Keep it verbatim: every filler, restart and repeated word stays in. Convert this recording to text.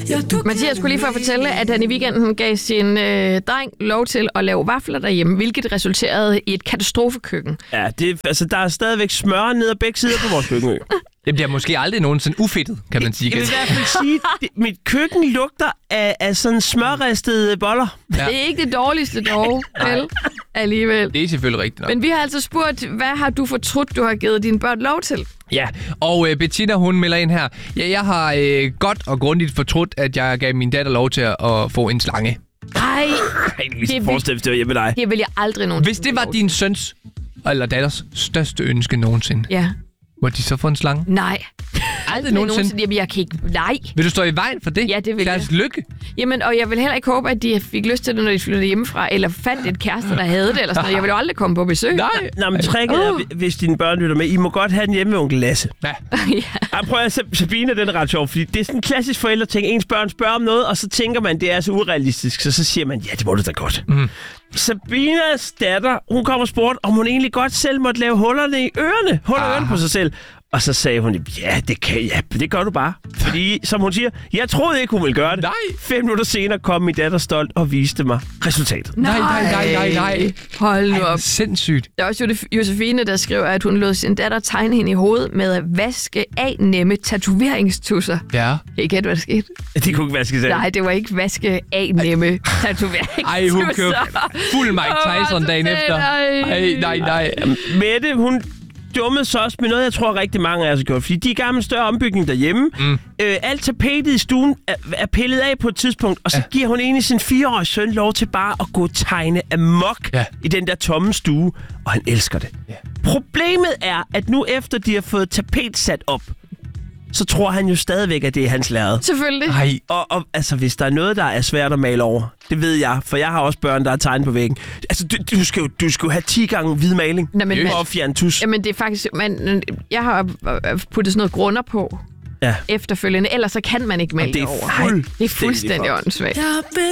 Mathias skulle lige for at fortælle, at han i weekenden gav sin øh, dreng lov til at lave vafler derhjemme, hvilket resulterede i et katastrofekøkken. Ja, det, altså, der er stadigvæk smør ned ad begge sider på vores køkkenø. Det bliver måske aldrig nogensinde ufedtet, kan man sige. Jeg vil i hvert fald sige, at mit køkken lugter af, af sådan smørristede boller. Ja. Det er ikke det dårligste dog, vel? Alligevel. Det er selvfølgelig rigtigt nok. Men vi har altså spurgt, hvad har du fortrudt, du har givet dine børn lov til? Ja, og øh, Bettina, hun melder ind her. Ja, jeg har øh, godt og grundigt fortrudt, at jeg gav min datter lov til at, at få en slange. Nej, det forestil dig hjemme med dig. Det vil jeg aldrig nogensinde. Hvis det var din søns eller datters største ønske nogensinde, ja. må de så få en slange? Nej. Aldrig nogensinde? nogensinde. Jamen, jeg kan ikke... Nej. Vil du stå i vejen for det? Ja, det vil Deres jeg. lykke? Jamen, og jeg vil heller ikke håbe, at de fik lyst til det, når de flyttede hjemmefra, eller fandt et kæreste, der havde det, eller sådan noget. Jeg vil jo aldrig komme på besøg. Nej. Nå, men tricket er, hvis dine børn lytter med, I må godt have den hjemme med onkel Lasse. Ja. ja. Jeg prøver at Sabine, den er ret sjov, fordi det er sådan en klassisk forældreting. Ens børn spørger om noget, og så tænker man, det er så urealistisk, så så siger man, ja, det må du da godt. Mm. Sabinas datter, hun kom og spurgte, om hun egentlig godt selv måtte lave hullerne i ørerne. Huller ørerne på sig selv. Og så sagde hun, ja, det kan ja, det gør du bare. Fordi, som hun siger, jeg troede ikke, hun ville gøre det. Nej. Fem minutter senere kom min datter stolt og viste mig resultatet. Nej, nej, nej, nej, nej. Hold nu op. Sindssygt. Der er også Josefine, der skriver, at hun lod sin datter tegne hende i hovedet med at vaske af nemme tatoveringstusser. Ja. Ikke hvad der skete? Det kunne ikke vaske sig. Nej, det var ikke vaske af nemme tatoveringstusser. Ej, hun købte fuld Mike Tyson dagen efter. Ej, nej, nej. Mette, hun dummede så også med noget, jeg tror rigtig mange af os har gjort. Fordi de er i gang med en større ombygning derhjemme. Mm. Øh, alt tapetet i stuen er, er pillet af på et tidspunkt, og så ja. giver hun egentlig sin fireårige søn lov til bare at gå og tegne amok ja. i den der tomme stue. Og han elsker det. Ja. Problemet er, at nu efter de har fået tapet sat op, så tror han jo stadigvæk, at det er hans lærred. Selvfølgelig. Ej. Og, og altså, hvis der er noget, der er svært at male over, det ved jeg, for jeg har også børn, der er tegnet på væggen. Altså, du, du, skal, jo, du skal jo have ti gange hvid maling for at fjerne tus. Jamen, det er faktisk... Man, jeg har puttet sådan noget grunder på ja. efterfølgende, ellers så kan man ikke male det over. Fuld, det er fuldstændig åndssvagt.